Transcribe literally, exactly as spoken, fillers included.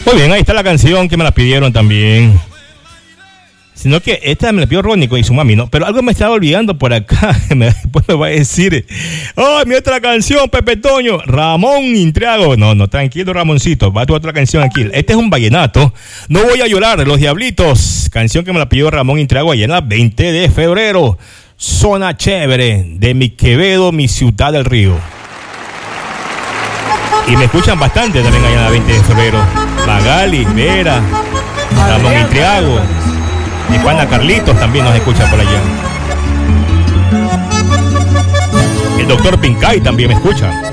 Muy bien, ahí está la canción que me la pidieron también. Sino que esta me la pidió Rónico y su mami, ¿no? Pero algo me estaba olvidando por acá. Después me va a decir, ¡oh, mi otra canción, Pepe Toño! Ramón Intriago. No, no, tranquilo, Ramoncito. Va tu otra canción aquí. Este es un vallenato. No voy a llorar, Los Diablitos. Canción que me la pidió Ramón Intriago allá en la veinte de febrero. Zona Chévere, de mi Quevedo, mi ciudad del río. Y me escuchan bastante también allá en la veinte de febrero. Magali, Vera, Ramón Intriago. Y Juana Carlitos también nos escucha por allá. El doctor Pincay también me escucha.